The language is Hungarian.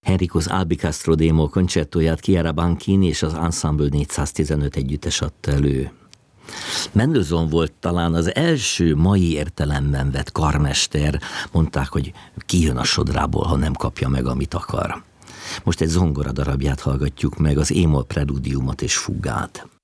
Enricos Albicastro Demo koncertóját Chiara Banchini és az Ensemble 415 együttes adta elő. Mendelssohn volt talán az első mai értelemben vett karmester, mondták, hogy kijön a sodrából, ha nem kapja meg, amit akar. Most egy zongora darabját hallgatjuk meg, az E-moll preludiumot és fugát.